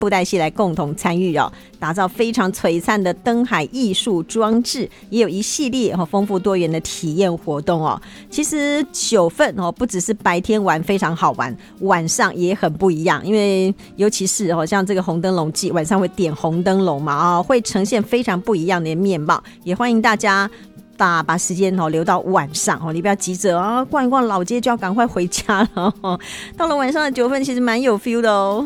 布袋戏来共同参与打造非常璀璨的灯海艺术装置，也有一系列丰富多元的体验活动其实9份不只是白天玩非常好玩，晚上也很不一样，因为尤其是像这个红灯笼季，晚上会点红灯笼嘛会呈现非常不一样的面貌，也欢迎大家把时间留到晚上你不要急着逛一逛老街就要赶快回家了到了晚上的9份其实蛮有 feel 的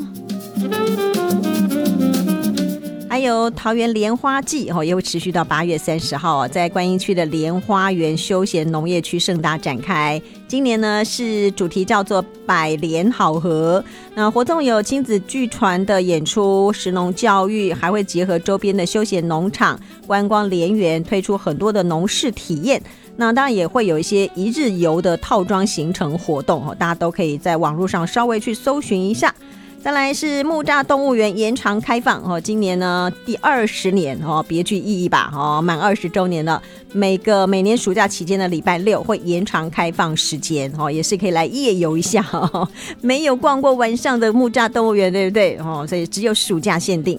还有桃园莲花季也会持续到8月30号在观音区的莲花园休闲农业区盛大展开。今年呢是主题叫做百莲好合，那活动有亲子剧团的演出、食农教育，还会结合周边的休闲农场、观光莲园，推出很多的农事体验。那当然也会有一些一日游的套装行程活动大家都可以在网络上稍微去搜寻一下。再来是木栅动物园延长开放今年呢第20年别具意义吧满20周年了，每年暑假期间的礼拜6会延长开放时间也是可以来夜游一下没有逛过晚上的木栅动物园对不对所以只有暑假限定。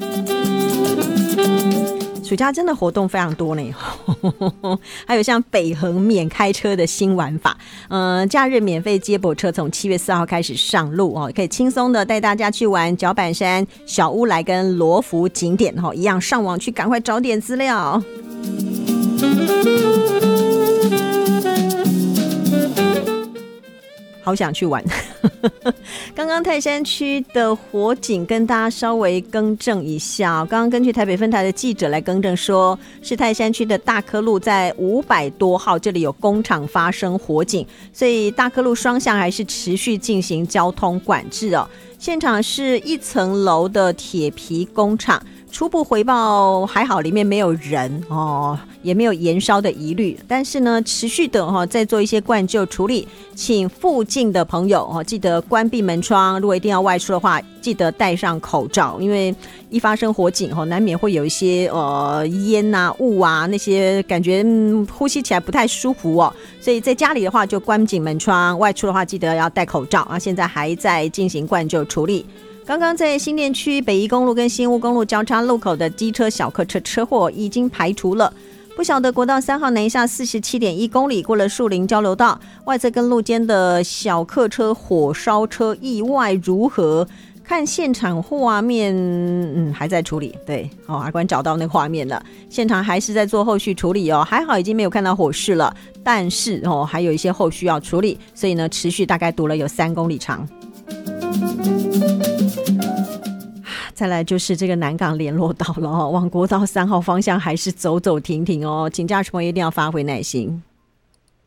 暑假真的活动非常多呢还有像北横免开车的新玩法假日免费接驳车从7月4号开始上路可以轻松的带大家去玩脚板山、小乌来跟罗浮景点一样，上网去赶快找点资料。好想去玩刚刚泰山区的火警跟大家稍微更正一下刚刚根据台北分台的记者来更正说，是泰山区的大科路在500多号这里有工厂发生火警，所以大科路双向还是持续进行交通管制现场是1层楼的铁皮工厂，初步回报还好，里面没有人也没有延烧的疑虑，但是呢持续的在做一些灌救处理，请附近的朋友记得关闭门窗，如果一定要外出的话记得戴上口罩，因为一发生火警难免会有一些烟啊雾啊那些感觉呼吸起来不太舒服所以在家里的话就关紧门窗，外出的话记得要戴口罩现在还在进行灌救处理。刚刚在新店区北宜公路跟新屋公路交叉路口的机车小客车车祸已经排除了，不晓得国道3号南下 47.1 公里过了树林交流道外侧跟路肩的小客车火烧车意外如何，看现场画面还在处理，对阿关找到那个画面了，现场还是在做后续处理还好已经没有看到火势了，但是还有一些后续要处理，所以呢持续大概堵了有3公里长。再来就是这个南港联络道了往国道3号方向还是走走停停请驾驶朋友一定要发挥耐心。